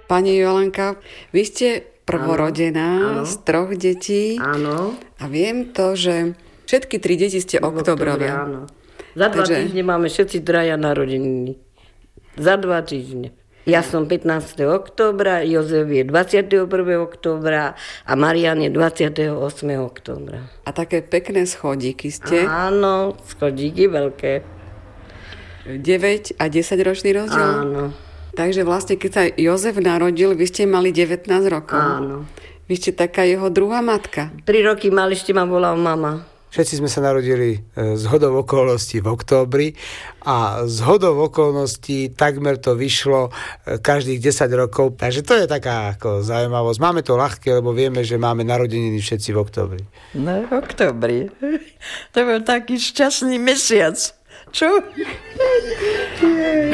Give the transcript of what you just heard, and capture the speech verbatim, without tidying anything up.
Pani Jolanka, vy ste prvorodená áno. z troch detí. Áno. A viem to, že všetky tri deti ste oktobrové. Áno. Za dva Takže... týždne máme všetci traja narodeniny. Za dva týždne. Ja som pätnásteho októbra, Jozef je dvadsiateho prvého októbra a Marian je dvadsiateho ôsmeho októbra. A také pekné schodíky ste? Áno, schodíky veľké. deväť a desať ročný rozdiel? Áno. Takže vlastne, keď sa Jozef narodil, vy ste mali devätnásť rokov. Áno. Vy ste taká jeho druhá matka. Tri roky mal, ešte ma volal mama. Všetci sme sa narodili zhodou okolností v októbri a zhodou okolností takmer to vyšlo každých desať rokov. Takže to je taká ako zaujímavosť. Máme to ľahké, lebo vieme, že máme narodeniny všetci v októbri. No, v októbri. To bol taký šťastný mesiac. Čo?